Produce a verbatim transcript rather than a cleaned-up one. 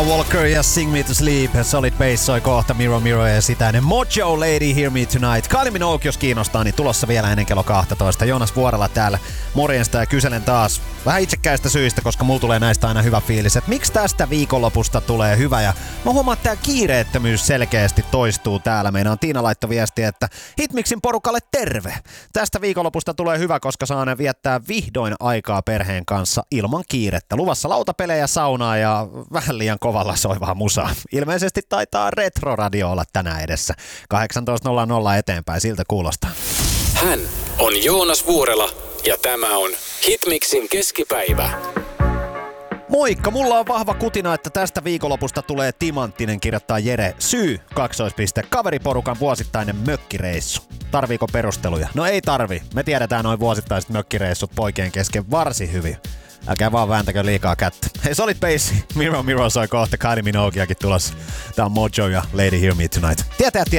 Alan Walker ja Sing Me to Sleep. Solid Bass soi kohta Mirror Mirror ja sitä ennen Mojo Lady Hear Me Tonight. Kylie Minogue, jos kiinnostaa, niin tulossa vielä ennen kello kaksitoista. Joonas Vuorela täällä morjesta ja kyselen taas vähän itsekkäistä syistä, koska mulla tulee näistä aina hyvä fiilis, että miksi tästä viikonlopusta tulee hyvä. Ja mä huomaan, että tää kiireettömyys selkeästi toistuu täällä. Meidän on Tiina laitto viestiä, että Hitmixin porukalle terve. Tästä viikonlopusta tulee hyvä, koska saan viettää vihdoin aikaa perheen kanssa ilman kiirettä. Luvassa lautapelejä, saunaa ja vähän liian kovalla soivaa musaa. Ilmeisesti taitaa retroradio olla tänään edessä. kahdeksantoista nolla nolla eteenpäin, siltä kuulostaa. Hän on Joonas Vuorela ja tämä on Hitmixin keskipäivä. Moikka, mulla on vahva kutina, että tästä viikonlopusta tulee timanttinen, kirjoittaa Jere. Syy, kaksoispiste, kaveriporukan vuosittainen mökkireissu. Tarviiko perusteluja? No ei tarvi. Me tiedetään noin vuosittaiset mökkireissut poikien kesken varsin hyvin. Älkää vaan vääntäkö liikaa kättä. Hei, Solid Bass, Mirror Mirror soi kohta, Kylie Minogueakin tulossa. Tää on Mojo ja Lady Hear Me Tonight. Tietää tietää.